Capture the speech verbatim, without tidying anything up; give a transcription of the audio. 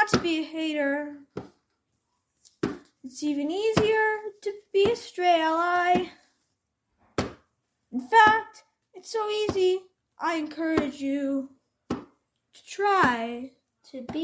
not to be a hater. It's even easier to be a stray ally. In fact, it's so easy, I encourage you to try To be